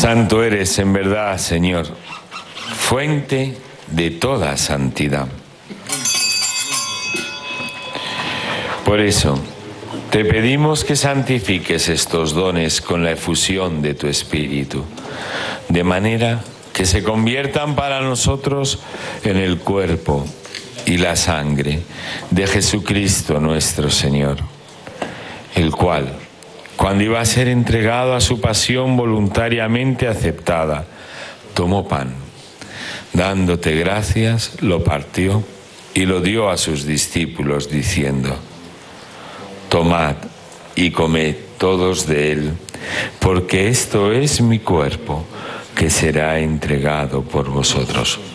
Santo eres en verdad, Señor, fuente de toda santidad. Por eso, te pedimos que santifiques estos dones con la efusión de tu Espíritu, de manera que se conviertan para nosotros en el cuerpo y la sangre de Jesucristo nuestro Señor, el cual, cuando iba a ser entregado a su pasión voluntariamente aceptada, tomó pan, dándote gracias, lo partió y lo dio a sus discípulos, diciendo: tomad y comed todos de él, porque esto es mi cuerpo, que será entregado por vosotros.